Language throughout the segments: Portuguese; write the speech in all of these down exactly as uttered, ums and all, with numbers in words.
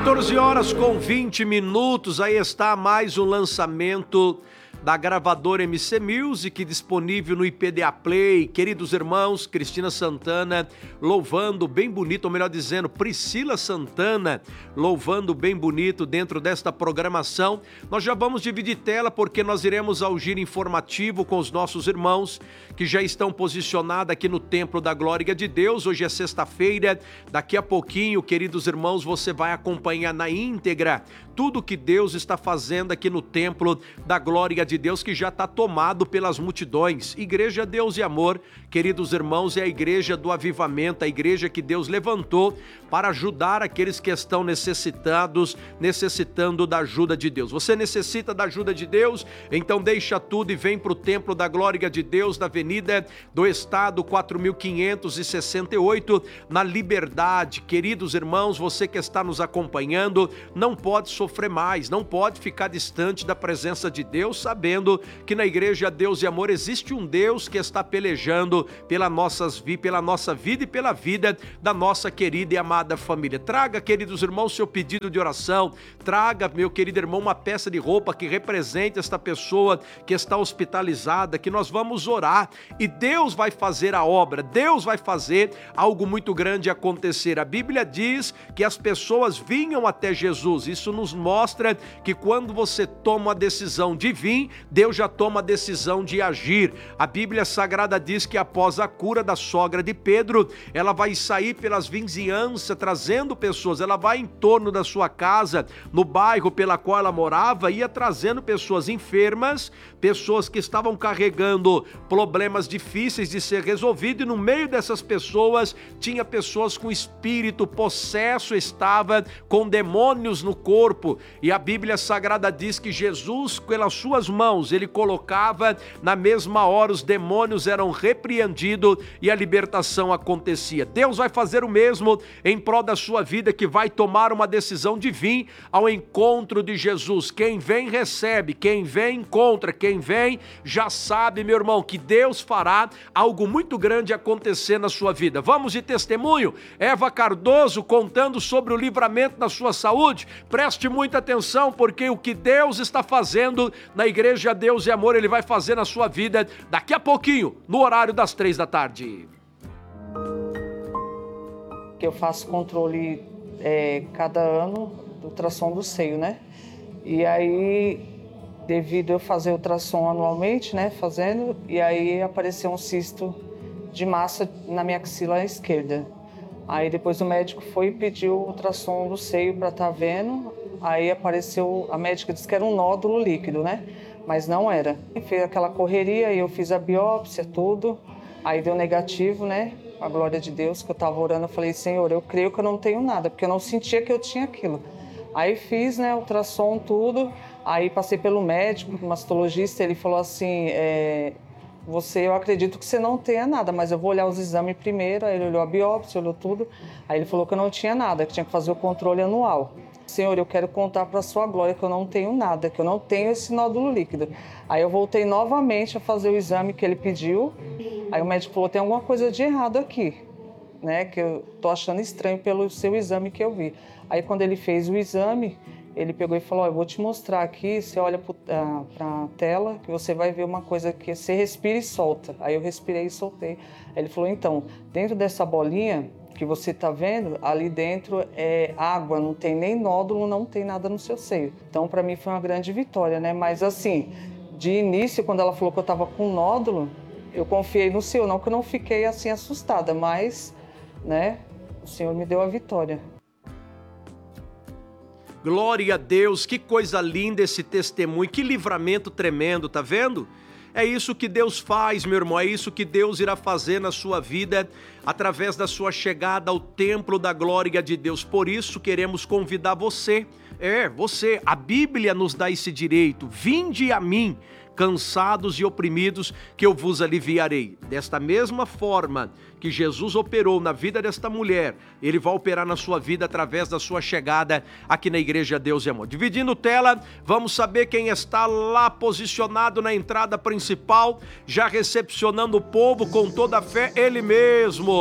quatorze horas com vinte minutos, aí está mais um lançamento da gravadora M C Music, disponível no I P D A Play. Queridos irmãos, Cristina Santana louvando bem bonito, ou melhor dizendo, Priscila Santana louvando bem bonito dentro desta programação. Nós já vamos dividir tela porque nós iremos ao giro informativo com os nossos irmãos que já estão posicionados aqui no Templo da Glória de Deus. Hoje é sexta-feira, daqui a pouquinho, queridos irmãos, você vai acompanhar na íntegra tudo que Deus está fazendo aqui no Templo da Glória de Deus, que já está tomado pelas multidões. Igreja Deus e Amor, queridos irmãos, é a igreja do avivamento, a igreja que Deus levantou para ajudar aqueles que estão necessitados, necessitando da ajuda de Deus. Você necessita da ajuda de Deus? Então deixa tudo e vem para o Templo da Glória de Deus, na Avenida do Estado quatro mil quinhentos e sessenta e oito, na Liberdade. Queridos irmãos, você que está nos acompanhando, não pode sofrer mais, não pode ficar distante da presença de Deus, sabendo que na igreja Deus e Amor existe um Deus que está pelejando pela, nossas, pela nossa vida e pela vida da nossa querida e amada família. Traga, queridos irmãos, seu pedido de oração, traga, meu querido irmão, uma peça de roupa que represente esta pessoa que está hospitalizada, que nós vamos orar e Deus vai fazer a obra, Deus vai fazer algo muito grande acontecer. A Bíblia diz que as pessoas vinham até Jesus, isso nos mostra que quando você toma a decisão de vir, Deus já toma a decisão de agir. A Bíblia Sagrada diz que após a cura da sogra de Pedro, ela vai sair pelas vizinhanças trazendo pessoas, ela vai em torno da sua casa, no bairro pela qual ela morava, ia trazendo pessoas enfermas, pessoas que estavam carregando problemas difíceis de ser resolvidos, e no meio dessas pessoas tinha pessoas com espírito possesso, estava com demônios no corpo, e a Bíblia Sagrada diz que Jesus, pelas suas mãos, ele colocava, na mesma hora os demônios eram repreendidos e a libertação acontecia. Deus vai fazer o mesmo em prol da sua vida, que vai tomar uma decisão de vir ao encontro de Jesus. Quem vem recebe, quem vem encontra, quem vem já sabe, meu irmão, que Deus fará algo muito grande acontecer na sua vida. Vamos de testemunho? Eva Cardoso contando sobre o livramento da sua saúde. Preste muita atenção, porque o que Deus está fazendo na igreja Deus e Amor, ele vai fazer na sua vida daqui a pouquinho, no horário das três da tarde. Eu faço controle é, cada ano do ultrassom do seio, né? E aí, devido eu fazer ultrassom anualmente, né, fazendo, e aí apareceu um cisto de massa na minha axila esquerda. Aí depois o médico foi e pediu o ultrassom do seio para estar vendo. Aí apareceu, a médica disse que era um nódulo líquido, né? Mas não era. Fez aquela correria e eu fiz a biópsia, tudo. Aí deu negativo, né? A glória de Deus, que eu estava orando, eu falei, Senhor, eu creio que eu não tenho nada, porque eu não sentia que eu tinha aquilo. Aí fiz, né, ultrassom, tudo. Aí passei pelo médico, mastologista, ele falou assim, é, você, eu acredito que você não tenha nada, mas eu vou olhar os exames primeiro. Aí ele olhou a biópsia, olhou tudo. Aí ele falou que eu não tinha nada, que tinha que fazer o controle anual. Senhor, eu quero contar para a sua glória que eu não tenho nada, que eu não tenho esse nódulo líquido. Aí eu voltei novamente a fazer o exame que ele pediu. Aí o médico falou, tem alguma coisa de errado aqui, né? Que eu tô achando estranho pelo seu exame que eu vi. Aí quando ele fez o exame, ele pegou e falou, oh, eu vou te mostrar aqui, você olha para a tela, que você vai ver uma coisa que você respira e solta. Aí eu respirei e soltei. Aí ele falou, então, dentro dessa bolinha que você está vendo, ali dentro é água, não tem nem nódulo, não tem nada no seu seio. Então, para mim, foi uma grande vitória, né? Mas, assim, de início, quando ela falou que eu estava com nódulo, eu confiei no Senhor, não que eu não fiquei, assim, assustada, mas, né, o Senhor me deu a vitória. Glória a Deus, que coisa linda esse testemunho, que livramento tremendo, tá vendo? É isso que Deus faz, meu irmão, é isso que Deus irá fazer na sua vida através da sua chegada ao templo da glória de Deus. Por isso queremos convidar você, é, você, a Bíblia nos dá esse direito, vinde a mim, cansados e oprimidos, que eu vos aliviarei. Desta mesma forma que Jesus operou na vida desta mulher, ele vai operar na sua vida através da sua chegada aqui na Igreja Deus e Amor. Dividindo tela, vamos saber quem está lá posicionado na entrada principal, já recepcionando o povo com toda a fé, ele mesmo,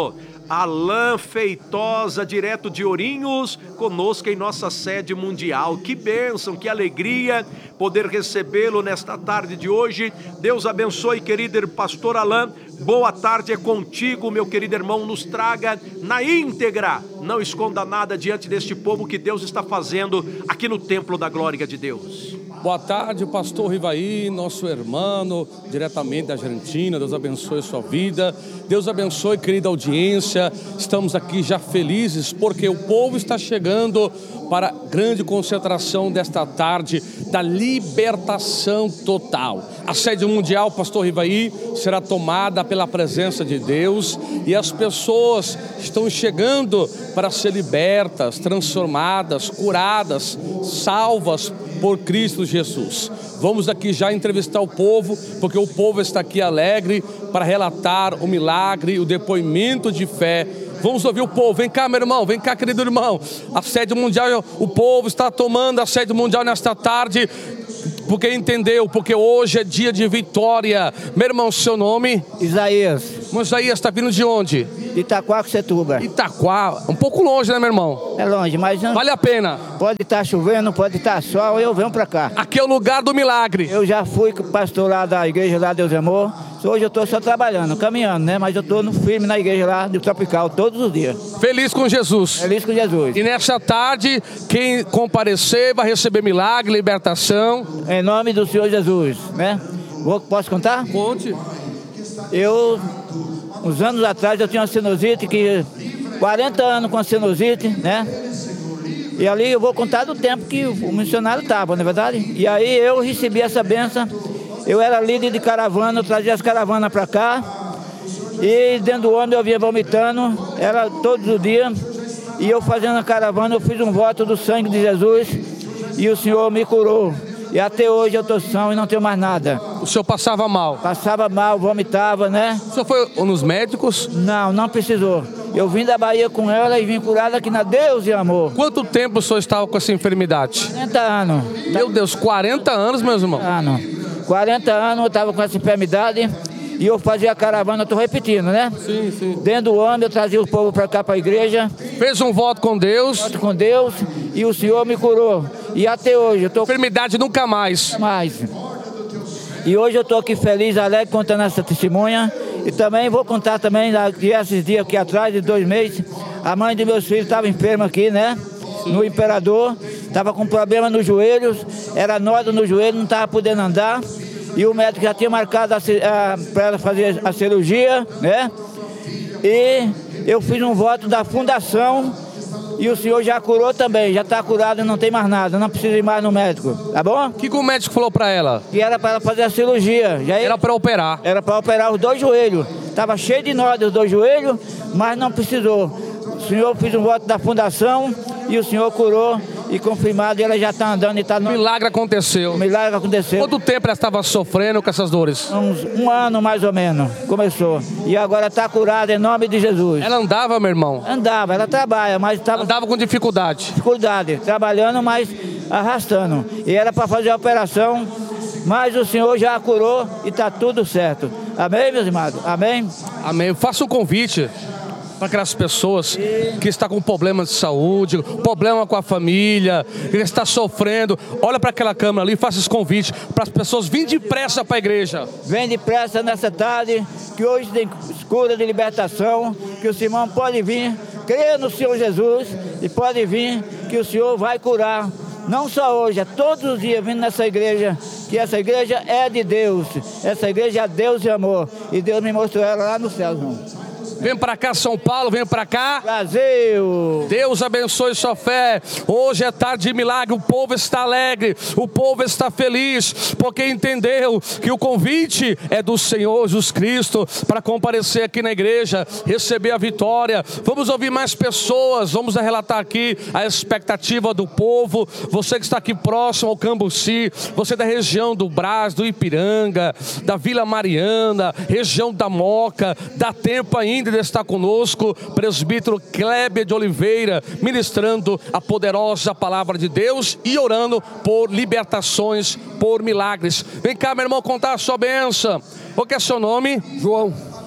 Alain Feitosa, direto de Ourinhos, conosco em nossa sede mundial. Que bênção, que alegria poder recebê-lo nesta tarde de hoje. Deus abençoe, querido pastor Alain. Boa tarde, é contigo, meu querido irmão. Nos traga na íntegra, não esconda nada diante deste povo que Deus está fazendo aqui no Templo da Glória de Deus. Boa tarde, pastor Rivaí, nosso irmão, diretamente da Argentina. Deus abençoe a sua vida. Deus abençoe, querida audiência. Estamos aqui já felizes porque o povo está chegando para a grande concentração desta tarde da libertação total. A sede mundial, pastor Rivaí, será tomada pela presença de Deus e as pessoas estão chegando para ser libertas, transformadas, curadas, salvas por Cristo Jesus. Vamos aqui já entrevistar o povo, porque o povo está aqui alegre para relatar o milagre, o depoimento de fé. Vamos ouvir o povo. Vem cá, meu irmão, vem cá, querido irmão. A sede mundial, o povo está tomando a sede mundial nesta tarde, porque entendeu, porque hoje é dia de vitória. Meu irmão, seu nome? Isaías. Mas Isaías está vindo de onde? De Itaquaquecetuba. Itaquá, um pouco longe, né, meu irmão? É longe, mas não... Vale a pena. Pode estar chovendo, pode estar sol, eu venho pra cá. Aqui é o lugar do milagre. Eu já fui pastor lá da igreja lá, Deus Amor. Hoje eu estou só trabalhando, caminhando, né? Mas eu estou no firme na igreja lá do Tropical todos os dias. Feliz com Jesus. Feliz com Jesus. E nessa tarde, quem comparecer vai receber milagre, libertação. Em nome do Senhor Jesus, né? Vou, posso contar? Conte. Eu, uns anos atrás, eu tinha uma sinusite, que quarenta anos com a sinusite, né? E ali eu vou contar do tempo que o missionário estava, não é verdade? E aí eu recebi essa benção. Eu era líder de caravana, eu trazia as caravanas para cá. E dentro do ônibus eu vinha vomitando, era todos os dias. E eu fazendo a caravana, eu fiz um voto do sangue de Jesus. E o Senhor me curou. E até hoje eu estou são e não tenho mais nada. O senhor passava mal? Passava mal, vomitava, né? O senhor foi nos médicos? Não, não precisou. Eu vim da Bahia com ela e vim curada aqui na Deus e Amor. Quanto tempo o senhor estava com essa enfermidade? quarenta anos. Meu Deus, quarenta anos, meus irmãos? Ano. quarenta anos eu estava com essa enfermidade e eu fazia a caravana, eu estou repetindo, né? Sim, sim. Dentro do ano eu trazia o povo para cá, para a igreja. Fez um voto com Deus. Voto com Deus e o Senhor me curou. E até hoje eu estou... Enfermidade nunca mais. mais. E hoje eu estou aqui feliz, alegre, contando essa testemunha. E também vou contar também, esses dias aqui atrás, de dois meses, a mãe de meus filhos estava enferma aqui, né? No Imperador, estava com problema nos joelhos, era nódulo no joelho, não estava podendo andar. E o médico já tinha marcado para ela fazer a cirurgia, né? E eu fiz um voto da fundação e o senhor já curou também, já está curado, não tem mais nada, não precisa ir mais no médico, tá bom? O que, que o médico falou para ela? Que era para ela fazer a cirurgia. Já era para operar? Era para operar os dois joelhos. Estava cheio de nódulos os dois joelhos, mas não precisou. O senhor fez um voto da fundação e o senhor curou e confirmado, e ela já está andando e está... No... O milagre aconteceu. O milagre aconteceu. Quanto tempo ela estava sofrendo com essas dores? Uns, um ano mais ou menos, começou. E agora está curada em nome de Jesus. Ela andava, meu irmão? Andava, ela trabalha, mas estava... Andava com dificuldade? Dificuldade, trabalhando, mas arrastando. E era para fazer a operação, mas o Senhor já a curou e está tudo certo. Amém, meus irmãos? Amém? Amém. Faça um convite para aquelas pessoas que estão com problemas de saúde, problema com a família, que está sofrendo. Olha para aquela câmera ali e faça esse convite para as pessoas virem depressa para a igreja. Vem depressa nessa tarde, que hoje tem cura de libertação, que o Simão pode vir, creia no Senhor Jesus e pode vir, que o Senhor vai curar. Não só hoje, é todos os dias vindo nessa igreja, que essa igreja é de Deus, essa igreja é Deus e amor, e Deus me mostrou ela lá no céu, irmão. Vem pra cá, São Paulo, vem pra cá. Brasil! Deus abençoe sua fé. Hoje é tarde de milagre, o povo está alegre, o povo está feliz, porque entendeu que o convite é do Senhor Jesus Cristo para comparecer aqui na igreja, receber a vitória. Vamos ouvir mais pessoas, vamos relatar aqui a expectativa do povo. Você que está aqui próximo ao Cambuci, você da região do Brás, do Ipiranga, da Vila Mariana, região da Moca, dá tempo ainda de estar conosco, presbítero Kleber de Oliveira, ministrando a poderosa palavra de Deus e orando por libertações, por milagres. Vem cá, meu irmão, contar a sua bênção. Qual que é seu nome? João.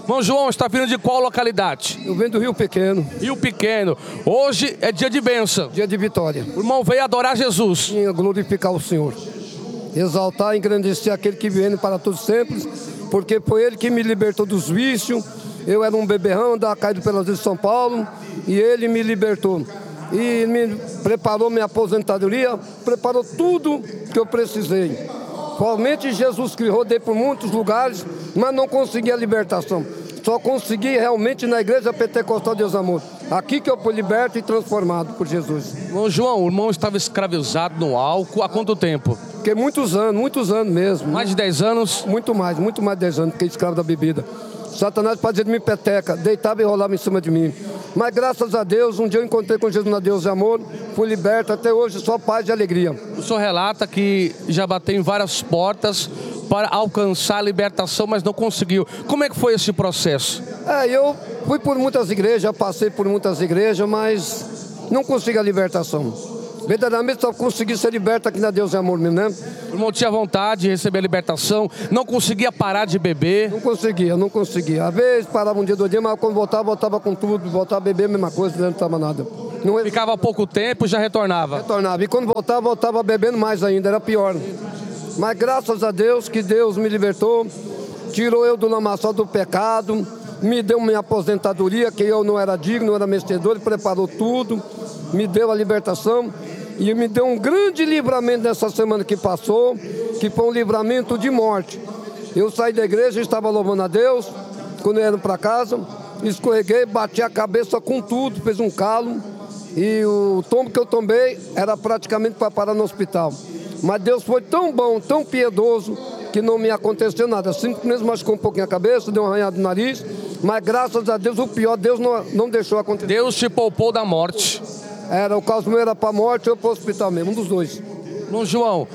Irmão João, está vindo de qual localidade? Eu venho do Rio Pequeno. Rio Pequeno. Hoje é dia de bênção. Dia de vitória. O irmão veio adorar Jesus. Sim, glorificar o Senhor. Exaltar e engrandecer aquele que vem para todos sempre, porque foi Ele que me libertou dos vícios. Eu era um beberrão, andava caído pelas ruas de São Paulo, e Ele me libertou. E me preparou minha aposentadoria, preparou tudo que eu precisei. Somente Jesus Cristo, rodei por muitos lugares, mas não consegui a libertação. Só consegui realmente na igreja Pentecostal Deus Amor. Aqui que eu fui liberto e transformado por Jesus. Irmão João, o irmão estava escravizado no álcool há quanto tempo? Porque muitos anos, muitos anos mesmo. Mais de dez anos? Muito mais, muito mais de dez anos, porque escravo da bebida. Satanás fazia de mim peteca, deitava e rolava em cima de mim. Mas graças a Deus, um dia eu encontrei com Jesus na Deus de Amor, fui liberto, até hoje só paz e alegria. O senhor relata que já bateu em várias portas para alcançar a libertação, mas não conseguiu. Como é que foi esse processo? É, eu fui por muitas igrejas, passei por muitas igrejas, mas não consegui a libertação. Verdadeiramente só consegui ser liberto aqui na Deus de Amor mesmo, né? O irmão tinha vontade de receber a libertação, não conseguia parar de beber. Não conseguia, não conseguia. Às vezes parava um dia, dois dias, mas quando voltava, voltava com tudo, voltava a beber a mesma coisa, não estava nada. Não... Ficava pouco tempo e já retornava. Retornava. E quando voltava, voltava bebendo mais ainda, era pior. Mas graças a Deus que Deus me libertou, tirou eu do lamaçal do pecado, me deu minha aposentadoria, que eu não era digno, não era merecedor, ele preparou tudo, me deu a libertação. E me deu um grande livramento nessa semana que passou, que foi um livramento de morte. Eu saí da igreja, estava louvando a Deus, quando eu ia para casa, escorreguei, bati a cabeça com tudo, fez um calo, e o tombo que eu tombei era praticamente para parar no hospital. Mas Deus foi tão bom, tão piedoso, que não me aconteceu nada. Simplesmente machucou um pouquinho a cabeça, deu um arranhado no nariz, mas graças a Deus, o pior, Deus não, não deixou acontecer. Deus te poupou da morte. Era, o caso meu era para a morte ou para o hospital mesmo, um dos dois. Irmão João,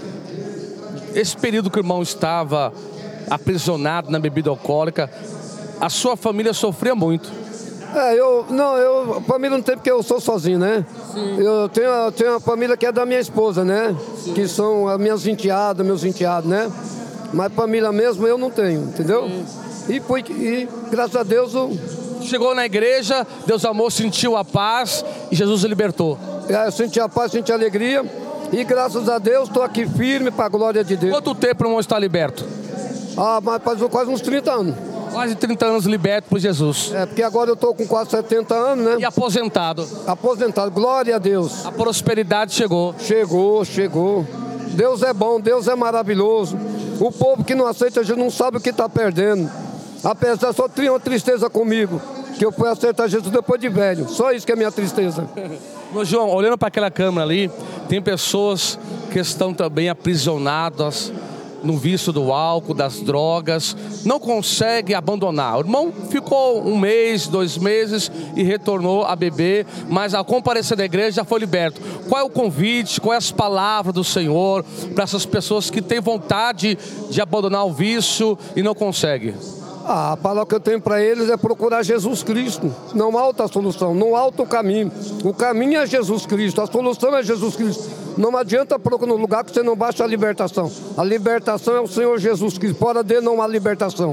esse período que o irmão estava aprisionado na bebida alcoólica, a sua família sofria muito. É, eu, não, eu, a família não tem porque eu sou sozinho, né? Sim. Eu tenho, eu tenho uma família que é da minha esposa, né? Sim. Que são as minhas enteadas, meus enteados, né? Mas família mesmo eu não tenho, entendeu? E, foi, e graças a Deus eu... Chegou na igreja, Deus amou, sentiu a paz e Jesus o libertou. É, eu senti a paz, senti a alegria e graças a Deus estou aqui firme para a glória de Deus. Quanto tempo o irmão está liberto? Ah, mas faz quase uns trinta anos. Quase trinta anos liberto por Jesus. É, porque agora eu estou com quase setenta anos, né? E aposentado? Aposentado, glória a Deus. A prosperidade chegou. Chegou, chegou. Deus é bom, Deus é maravilhoso. O povo que não aceita Jesus não sabe o que está perdendo. Apesar, só tinha uma tristeza comigo, que eu fui aceitar Jesus depois de velho. Só isso que é minha tristeza. Ô João, olhando para aquela câmera ali, tem pessoas que estão também aprisionadas no vício do álcool, das drogas, não consegue abandonar. O irmão ficou um mês, dois meses e retornou a beber, mas ao comparecer da igreja já foi liberto. Qual é o convite, qual é as palavras do Senhor para essas pessoas que têm vontade de abandonar o vício e não conseguem? Ah, a palavra que eu tenho para eles é procurar Jesus Cristo. Não há outra solução, não há outro caminho. O caminho é Jesus Cristo, a solução é Jesus Cristo. Não adianta procurar no lugar que você não baixa a libertação. A libertação é o Senhor Jesus Cristo. Fora dele não há libertação.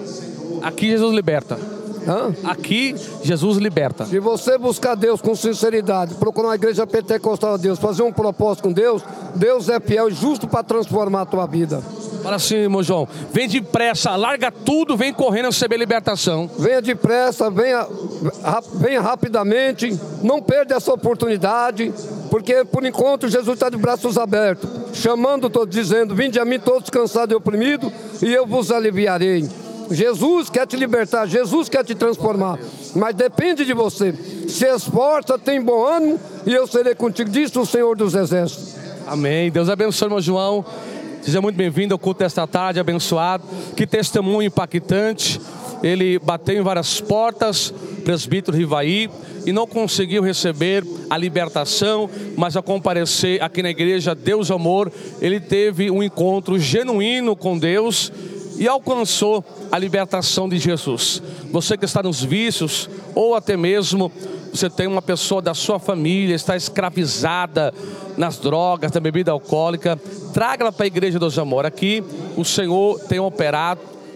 Aqui Jesus liberta. Hã? Aqui Jesus liberta. Se você buscar Deus com sinceridade, procurar uma igreja pentecostal a Deus, fazer um propósito com Deus, Deus é fiel e justo para transformar a tua vida. Fala assim, irmão João, vem depressa, larga tudo, vem correndo receber libertação. Venha depressa, venha, venha rapidamente, não perda essa oportunidade, porque por enquanto Jesus está de braços abertos, chamando todos, dizendo, vinde a mim todos cansados e oprimidos, e eu vos aliviarei. Jesus quer te libertar, Jesus quer te transformar, mas depende de você. Se esforça, tem bom ânimo, e eu serei contigo, disse o Senhor dos Exércitos. Amém, Deus abençoe, irmão João. Seja muito bem-vindo ao culto desta tarde, abençoado. Que testemunho impactante. Ele bateu em várias portas, presbítero Rivaí, e não conseguiu receber a libertação, mas ao comparecer aqui na igreja Deus Amor, ele teve um encontro genuíno com Deus e alcançou a libertação de Jesus. Você que está nos vícios, ou até mesmo você tem uma pessoa da sua família, está escravizada nas drogas, na bebida alcoólica, traga-la para a igreja Deus Amor. Aqui o Senhor tem operado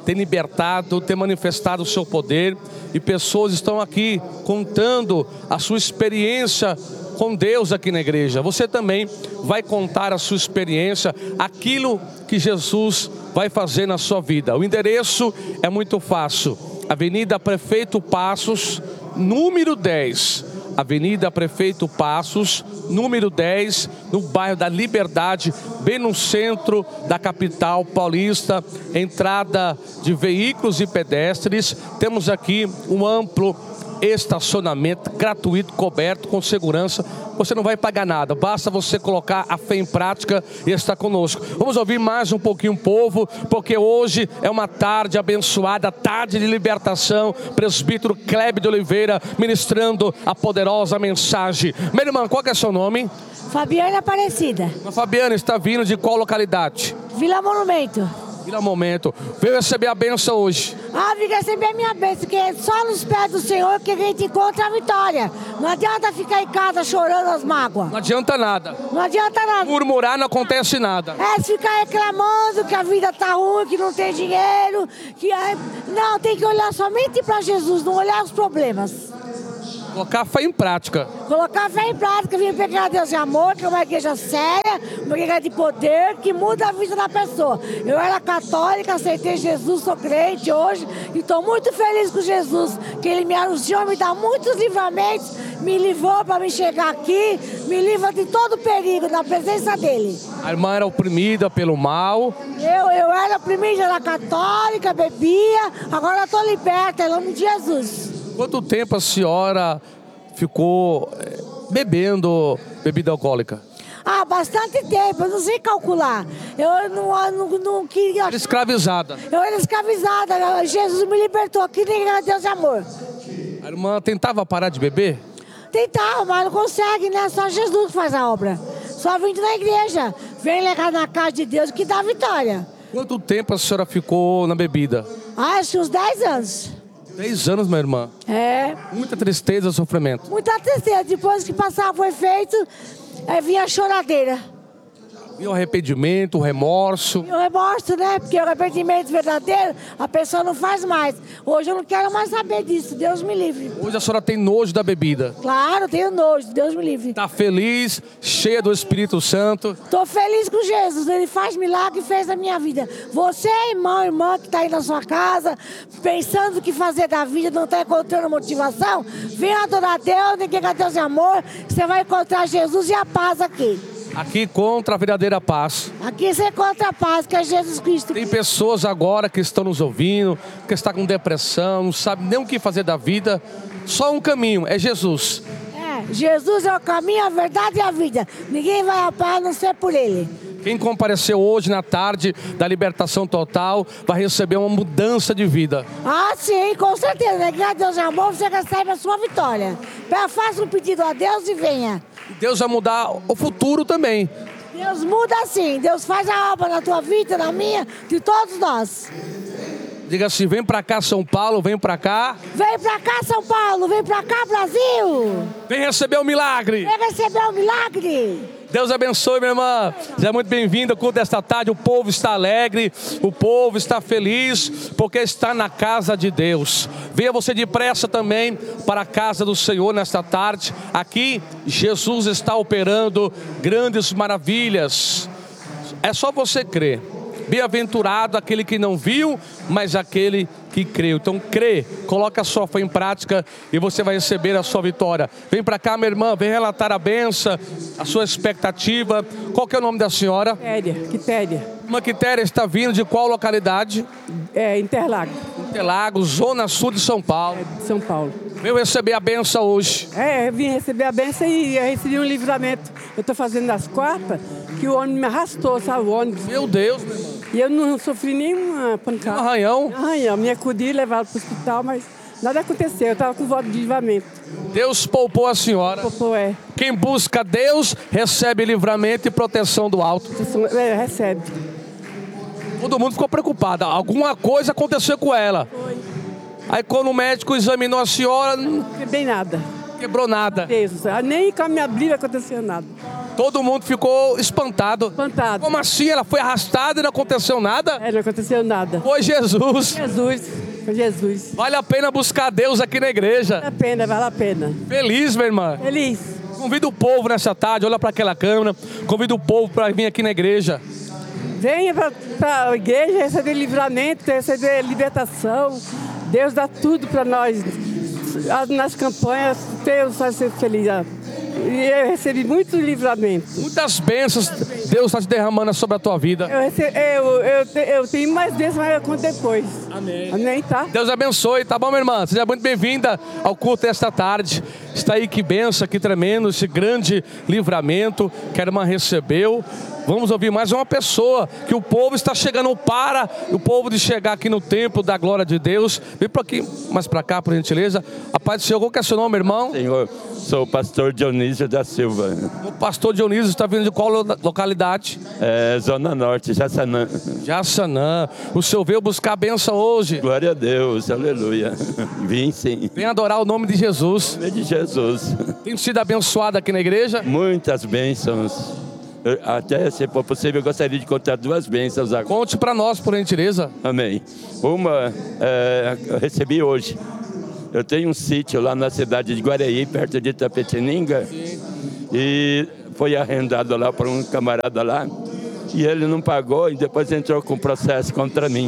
tem libertado, tem manifestado o seu poder, e pessoas estão aqui contando a sua experiência com Deus aqui na igreja. Você também vai contar a sua experiência, aquilo que Jesus vai fazer na sua vida. O endereço é muito fácil: Avenida Prefeito Passos, número dez. Avenida Prefeito Passos, número dez, no bairro da Liberdade, bem no centro da capital paulista. Entrada de veículos e pedestres. Temos aqui um amplo estacionamento gratuito, coberto, com segurança. Você não vai pagar nada, basta você colocar a fé em prática e estar conosco. Vamos ouvir mais um pouquinho o povo, porque hoje é uma tarde abençoada, tarde de libertação. Presbítero Kleber de Oliveira ministrando a poderosa mensagem. Minha irmã, qual que é seu nome? Fabiana Aparecida. A Fabiana está vindo de qual localidade? Vila Monumento. Vila Momento. Veio receber a benção hoje. Ah, vim receber a minha bênção, que é só nos pés do Senhor que a gente encontra a vitória. Não adianta ficar em casa chorando as mágoas. Não adianta nada. Não adianta nada. Murmurar não acontece nada. É, se ficar reclamando que a vida tá ruim, que não tem dinheiro, que... é- Não, tem que olhar somente para Jesus, não olhar os problemas. Colocar a fé em prática. Colocar a fé em prática, vir pegar Deus de amor, que é uma igreja séria, uma igreja de poder, que muda a vida da pessoa. Eu era católica, aceitei Jesus, sou crente hoje, e estou muito feliz com Jesus, que Ele me anunciou, me dá muitos livramentos, me livrou para me chegar aqui, me livra de todo perigo, na presença dEle. A irmã era oprimida pelo mal. Eu, eu era oprimida, era católica, bebia, agora estou liberta, em nome de Jesus. Quanto tempo a senhora ficou eh, bebendo bebida alcoólica? Ah, bastante tempo, eu não sei calcular. Eu não, não, não queria... Era escravizada. Eu era escravizada, Jesus me libertou, aqui nem era Deus de amor. A irmã tentava parar de beber? Tentava, mas não consegue, né? Só Jesus que faz a obra. Só vindo na igreja. Vem levar na casa de Deus que dá vitória. Quanto tempo a senhora ficou na bebida? Ah, acho que uns dez anos. Dez anos, minha irmã. É. Muita tristeza e sofrimento. Muita tristeza. Depois que passava o efeito, é, vinha a choradeira. E o arrependimento, o remorso. E o remorso, né? Porque o arrependimento verdadeiro, a pessoa não faz mais. Hoje eu não quero mais saber disso. Deus me livre. Hoje a senhora tem nojo da bebida. Claro, tenho nojo. Deus me livre. Está feliz, cheia do Espírito Santo. Estou feliz com Jesus. Ele faz milagre e fez a minha vida. Você, irmão, irmã, que está aí na sua casa, pensando o que fazer da vida, não está encontrando motivação, venha adorar a Deus, ninguém quer Deus de amor. Você vai encontrar Jesus e a paz aqui. Aqui contra a verdadeira paz. Aqui você encontra a paz, que é Jesus Cristo. Tem pessoas agora que estão nos ouvindo, que estão com depressão, não sabem nem o que fazer da vida. Só um caminho, é Jesus. É, Jesus é o caminho, a verdade e a vida. Ninguém vai a paz a não ser por Ele. Quem compareceu hoje na tarde da libertação total vai receber uma mudança de vida. Ah, sim, com certeza. Né? Graças a Deus de amor, você recebe a sua vitória. Faça um pedido a Deus e venha. Deus vai mudar o futuro também. Deus muda sim. Deus faz a obra na tua vida, na minha, de todos nós. Diga assim, vem pra cá São Paulo, vem pra cá. Vem pra cá São Paulo, vem pra cá Brasil. Vem receber o milagre. Vem receber o milagre. Deus abençoe, minha irmã. Seja muito bem-vinda ao culto desta tarde. O povo está alegre, o povo está feliz, porque está na casa de Deus. Venha você depressa também para a casa do Senhor nesta tarde. Aqui, Jesus está operando grandes maravilhas. É só você crer. Bem-aventurado aquele que não viu, mas aquele que creu. Então crê, coloca a sua fé em prática e você vai receber a sua vitória. Vem para cá, minha irmã, vem relatar a benção, a sua expectativa. Qual que é o nome da senhora? Quitéria, Quitéria. Irmã Quitéria está vindo de qual localidade? É, Interlagos. Interlagos, zona sul de São Paulo. É, de São Paulo. Veio receber a benção hoje. É, eu vim receber a benção e eu recebi um livramento. Eu estou fazendo as quartas, que o ônibus me arrastou, sabe, o ônibus. Meu Deus, meu irmão. E eu não sofri nenhuma pancada. Um arranhão? Arranhão. Me acudi, levaram para o hospital, mas nada aconteceu. Eu estava com voto de livramento. Deus poupou a senhora. Poupou, é. Quem busca Deus, recebe livramento e proteção do alto. É, recebe. Todo mundo ficou preocupado. Alguma coisa aconteceu com ela. Foi. Aí quando o médico examinou a senhora, não Não quebrei nada. quebrou nada. Deus, nem com a minha briga aconteceu nada. Todo mundo ficou espantado. Espantado. Como assim? Ela foi arrastada e não aconteceu nada? É, não aconteceu nada. Foi Jesus. Jesus, foi Jesus. Vale a pena buscar Deus aqui na igreja. Vale a pena, vale a pena. Feliz, minha irmã. Feliz. Convido o povo nessa tarde, olha para aquela câmera. Convido o povo para vir aqui na igreja. Venha para a igreja receber livramento, receber libertação. Deus dá tudo para nós. Nas campanhas, Deus vai ser feliz. E eu recebi muito livramento. Muitas bênçãos Deus está te derramando sobre a tua vida. Eu, recebi, eu, eu, eu tenho mais bênçãos, mas eu conto depois. Amém. Amém, tá? Deus abençoe, tá bom, minha irmã? Seja muito bem-vinda ao culto desta tarde. Está aí que bênção, que tremendo, esse grande livramento que a irmã recebeu. Vamos ouvir mais uma pessoa que o povo está chegando para o povo de chegar aqui no templo da glória de Deus. Vem para aqui, mais para cá, por gentileza. A paz do Senhor, qual que é o seu nome, irmão? Senhor, sou o pastor Dionísio da Silva. O pastor Dionísio está vindo de qual localidade? É, Zona Norte, Jaçanã. Jaçanã. O senhor veio buscar a bênção hoje? Glória a Deus, aleluia. Vim sim. Vem adorar o nome de Jesus. Em nome de Jesus. Tem sido abençoado aqui na igreja? Muitas bênçãos. Eu, até, se for possível, eu gostaria de contar duas bênçãos agora. Conte para nós, por gentileza. Amém. Uma, é, eu recebi hoje. Eu tenho um sítio lá na cidade de Guaraí, perto de Itapetininga. Sim. E foi arrendado lá por um camarada lá. E ele não pagou e depois entrou com processo contra mim.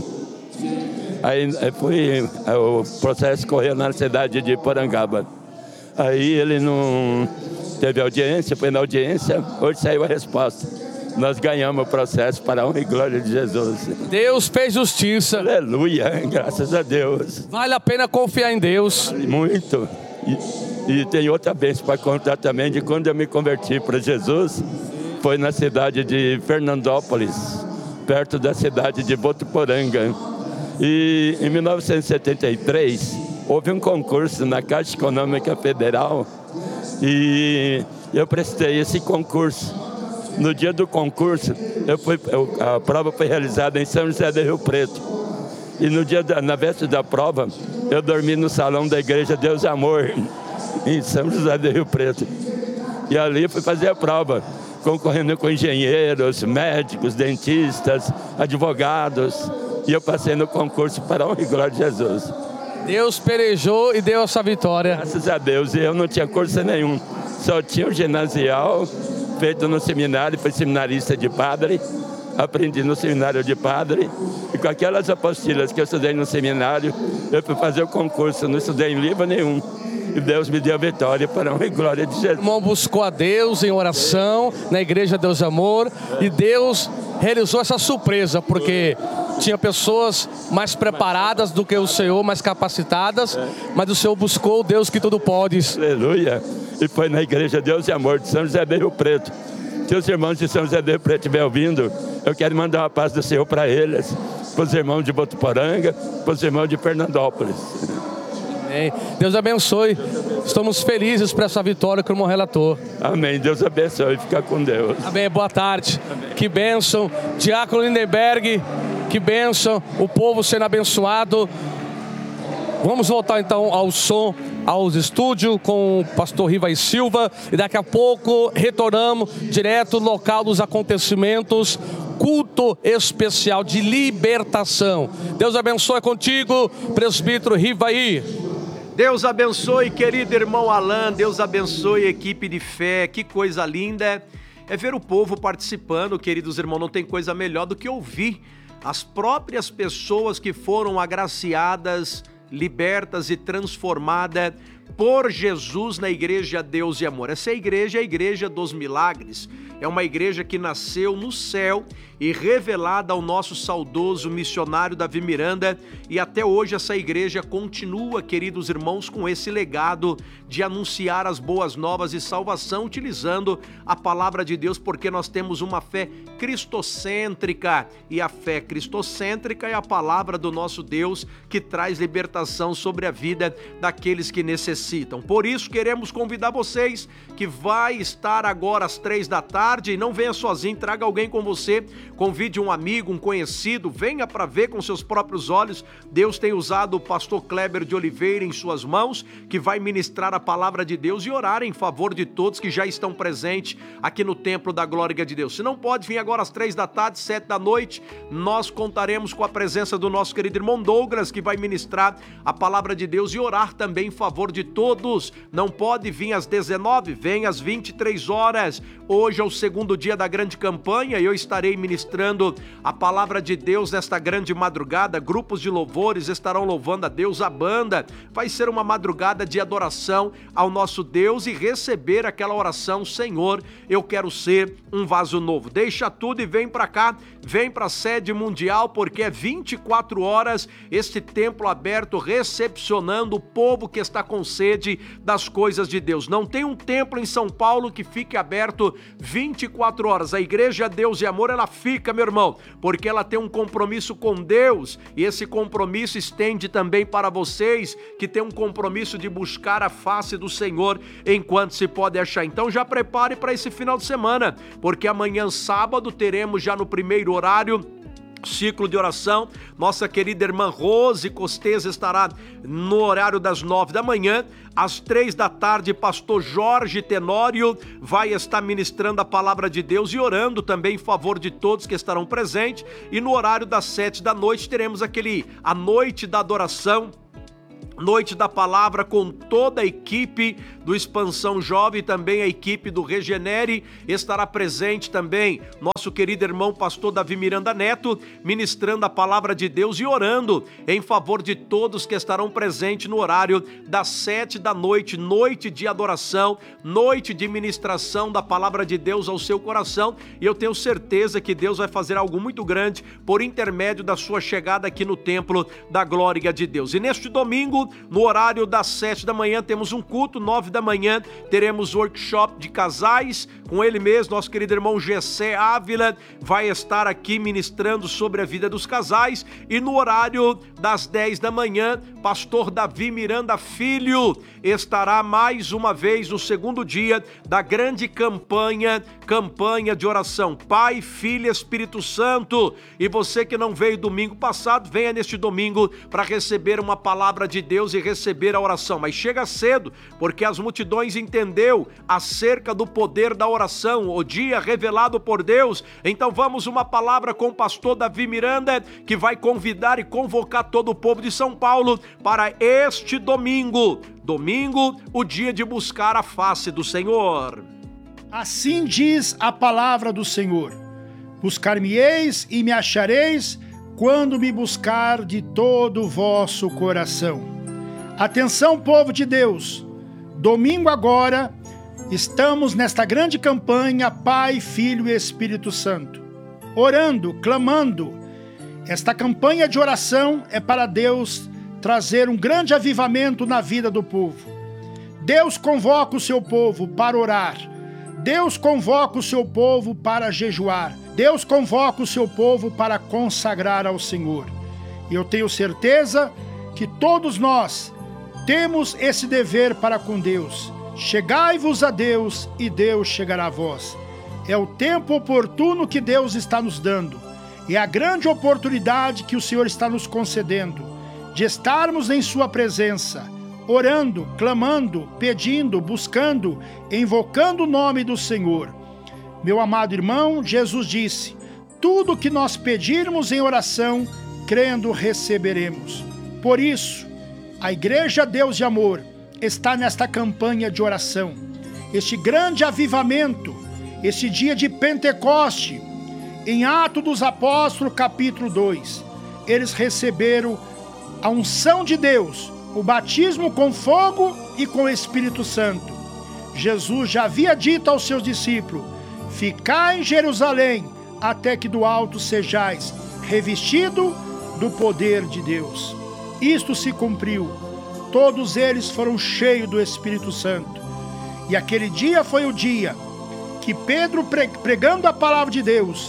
Aí foi, o processo correu na cidade de Porangaba. Aí ele não teve audiência, foi na audiência, hoje saiu a resposta. Nós ganhamos o processo para a honra e glória de Jesus. Deus fez justiça. Aleluia, graças a Deus. Vale a pena confiar em Deus. Muito. E, e tem outra bênção para contar também de quando eu me converti para Jesus. Foi na cidade de Fernandópolis, perto da cidade de Botuporanga. E em mil novecentos e setenta e três, houve um concurso na Caixa Econômica Federal e eu prestei esse concurso. No dia do concurso, eu fui, eu, a prova foi realizada em São José do Rio Preto. E no dia da, na véspera da prova, eu dormi no salão da igreja Deus e Amor, em São José do Rio Preto. E ali eu fui fazer a prova, concorrendo com engenheiros, médicos, dentistas, advogados. E eu passei no concurso para a honra e glória de Jesus. Deus pelejou e deu essa vitória. Graças a Deus. E eu não tinha curso nenhum. Só tinha o ginasial, feito no seminário, fui seminarista de padre. Aprendi no seminário de padre. E com aquelas apostilas que eu estudei no seminário, eu fui fazer o concurso. Não estudei em livro nenhum. E Deus me deu a vitória para a honra e glória de Jesus. O irmão buscou a Deus em oração, na igreja Deus Amor. E Deus realizou essa surpresa, porque tinha pessoas mais preparadas do que o Senhor, mais capacitadas, mas o Senhor buscou o Deus que tudo pode. Aleluia. E foi na igreja Deus e Amor de São José do Rio Preto. Se os irmãos de São José do Rio Preto estiverem ouvindo, eu quero mandar uma paz do Senhor para eles, para os irmãos de Botuporanga, para os irmãos de Fernandópolis. Amém. Deus abençoe. Estamos felizes por essa vitória que o irmão relatou. Amém. Deus abençoe. Fica com Deus. Amém. Boa tarde. Amém. Que bênção. Diácono Lindenberg, que bênção. O povo sendo abençoado. Vamos voltar então ao som, aos estúdios com o pastor Rivaí Silva. E daqui a pouco retornamos direto no local dos acontecimentos. Culto especial de libertação. Deus abençoe contigo, presbítero Rivaí. Deus abençoe, querido irmão Alan, Deus abençoe, equipe de fé, que coisa linda é ver o povo participando, queridos irmãos, não tem coisa melhor do que ouvir as próprias pessoas que foram agraciadas, libertas e transformadas por Jesus na igreja Deus e Amor. Essa igreja é a igreja dos milagres, é uma igreja que nasceu no céu e revelada ao nosso saudoso missionário Davi Miranda, e até hoje essa igreja continua, queridos irmãos, com esse legado de anunciar as boas novas e salvação utilizando a palavra de Deus, porque nós temos uma fé cristocêntrica, e a fé cristocêntrica é a palavra do nosso Deus que traz libertação sobre a vida daqueles que necessitam. necessitam. Por isso, queremos convidar vocês que vai estar agora às três da tarde, e não venha sozinho, traga alguém com você, convide um amigo, um conhecido, venha para ver com seus próprios olhos. Deus tem usado o pastor Kleber de Oliveira em suas mãos, que vai ministrar a palavra de Deus e orar em favor de todos que já estão presentes aqui no Templo da Glória de Deus. Se não pode vir agora às três da tarde, sete da noite, nós contaremos com a presença do nosso querido irmão Douglas, que vai ministrar a palavra de Deus e orar também em favor de todos. Não pode vir às dezenove, vem às vinte e três horas. Hoje é o segundo dia da grande campanha e eu estarei ministrando a palavra de Deus nesta grande madrugada. Grupos de louvores estarão louvando a Deus, a banda. Vai ser uma madrugada de adoração ao nosso Deus e receber aquela oração: Senhor, eu quero ser um vaso novo. Deixa tudo e vem para cá, vem para a sede mundial, porque é vinte e quatro horas este templo aberto recepcionando o povo que está com sede das coisas de Deus. Não tem um templo em São Paulo que fique aberto vinte e quatro horas. A Igreja Deus e Amor, ela fica, meu irmão, porque ela tem um compromisso com Deus, e esse compromisso estende também para vocês que têm um compromisso de buscar a face do Senhor enquanto se pode achar. Então já prepare para esse final de semana, porque amanhã, sábado, teremos já no primeiro horário ciclo de oração. Nossa querida irmã Rose Costes estará no horário das nove da manhã. Às três da tarde, pastor Jorge Tenório vai estar ministrando a palavra de Deus e orando também em favor de todos que estarão presentes. E no horário das sete da noite teremos aquele a noite da adoração, noite da palavra, com toda a equipe do Expansão Jovem, também a equipe do Regenere. Estará presente também nosso querido irmão pastor Davi Miranda Neto, ministrando a palavra de Deus e orando em favor de todos que estarão presentes no horário das sete da noite, noite de adoração, noite de ministração da palavra de Deus ao seu coração. E eu tenho certeza que Deus vai fazer algo muito grande por intermédio da sua chegada aqui no Templo da Glória de Deus. E neste domingo, no horário das sete da manhã, temos um culto. Nove da manhã teremos workshop de casais com ele mesmo, nosso querido irmão Gessé Ávila vai estar aqui ministrando sobre a vida dos casais. E no horário das dez da manhã, pastor Davi Miranda Filho estará mais uma vez no segundo dia da grande campanha, campanha de oração Pai, Filho e Espírito Santo. E você que não veio domingo passado, venha neste domingo para receber uma palavra de Deus e receber a oração. Mas chega cedo, porque as multidões entendeu acerca do poder da oração, o dia revelado por Deus. Então vamos uma palavra com o pastor Davi Miranda, que vai convidar e convocar todo o povo de São Paulo para este domingo. Domingo, o dia de buscar a face do Senhor. Assim diz a palavra do Senhor: buscar-me-eis e me achareis, quando me buscar de todo o vosso coração. Atenção, povo de Deus, domingo agora, estamos nesta grande campanha Pai, Filho e Espírito Santo, orando, clamando. Esta campanha de oração é para Deus trazer um grande avivamento na vida do povo. Deus convoca o seu povo para orar, Deus convoca o seu povo para jejuar, Deus convoca o seu povo para consagrar ao Senhor. E eu tenho certeza que todos nós temos esse dever para com Deus. Chegai-vos a Deus e Deus chegará a vós. É o tempo oportuno que Deus está nos dando. É a grande oportunidade que o Senhor está nos concedendo de estarmos em sua presença, orando, clamando, pedindo, buscando, invocando o nome do Senhor. Meu amado irmão, Jesus disse: tudo que nós pedirmos em oração, crendo, receberemos. Por isso, a Igreja Deus de Amor está nesta campanha de oração, este grande avivamento, este dia de Pentecoste. Em Atos dos Apóstolos, capítulo dois, eles receberam a unção de Deus, o batismo com fogo e com o Espírito Santo. Jesus já havia dito aos seus discípulos: ficai em Jerusalém, até que do alto sejais revestido do poder de Deus. Isto se cumpriu. Todos eles foram cheios do Espírito Santo. E aquele dia foi o dia que Pedro, pregando a palavra de Deus,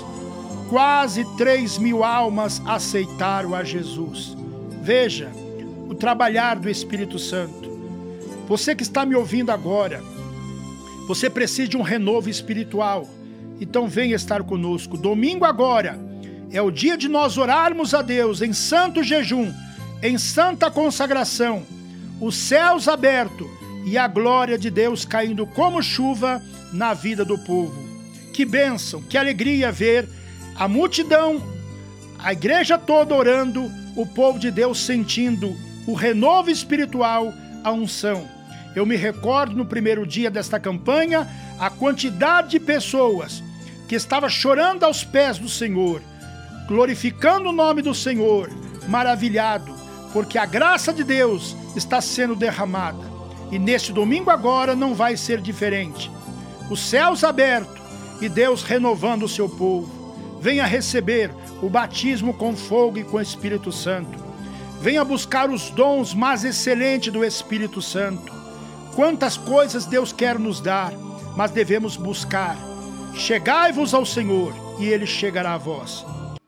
quase três mil almas aceitaram a Jesus. Veja o trabalhar do Espírito Santo. Você que está me ouvindo agora, você precisa de um renovo espiritual. Então venha estar conosco. Domingo agora é o dia de nós orarmos a Deus em santo jejum, em santa consagração, os céus abertos e a glória de Deus caindo como chuva na vida do povo. Que bênção, que alegria ver a multidão, a igreja toda orando, o povo de Deus sentindo o renovo espiritual, a unção. Eu me recordo no primeiro dia desta campanha, a quantidade de pessoas que estava chorando aos pés do Senhor, glorificando o nome do Senhor, maravilhado, porque a graça de Deus está sendo derramada. E neste domingo agora não vai ser diferente. Os céus abertos e Deus renovando o seu povo. Venha receber o batismo com fogo e com o Espírito Santo. Venha buscar os dons mais excelentes do Espírito Santo. Quantas coisas Deus quer nos dar, mas devemos buscar. Chegai-vos ao Senhor e Ele chegará a vós.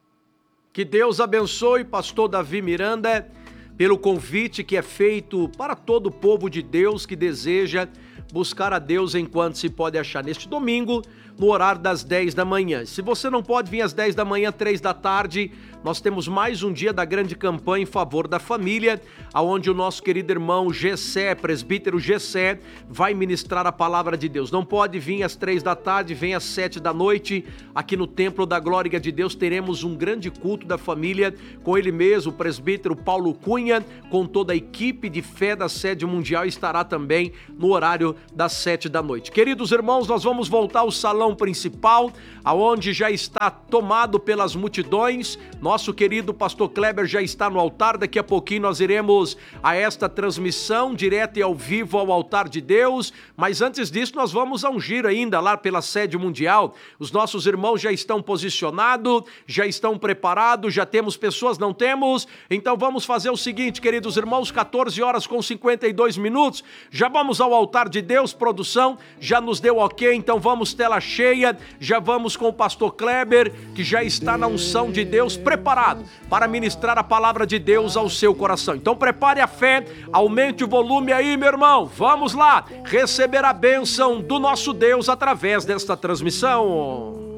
Que Deus abençoe, pastor Davi Miranda, pelo convite que é feito para todo o povo de Deus que deseja buscar a Deus enquanto se pode achar neste domingo, no horário das dez da manhã. Se você não pode vir às dez da manhã, três da tarde, nós temos mais um dia da grande campanha em favor da família, aonde o nosso querido irmão Gessé, presbítero Gessé, vai ministrar a palavra de Deus. Não pode vir às três da tarde, vem às sete da noite, aqui no Templo da Glória de Deus teremos um grande culto da família, com ele mesmo, o presbítero Paulo Cunha, com toda a equipe de fé da sede mundial, estará também no horário das sete da noite. Queridos irmãos, nós vamos voltar ao salão principal, aonde já está tomado pelas multidões. Nosso querido pastor Kleber já está no altar. Daqui a pouquinho nós iremos a esta transmissão direta e ao vivo ao altar de Deus, mas antes disso nós vamos a um giro ainda lá pela sede mundial. Os nossos irmãos já estão posicionados, já estão preparados, já temos pessoas, não temos? Então vamos fazer o seguinte, queridos irmãos, quatorze horas com cinquenta e dois minutos, já vamos ao altar de Deus. Produção já nos deu ok, então vamos tela cheia, já vamos com o pastor Kleber, que já está na unção de Deus, preparado para ministrar a palavra de Deus ao seu coração. Então prepare a fé, aumente o volume aí, meu irmão, vamos lá, receber a bênção do nosso Deus através desta transmissão.